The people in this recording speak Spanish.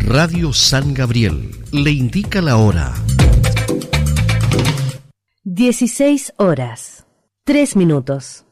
Radio San Gabriel le indica la hora. 16 horas, 3 minutos.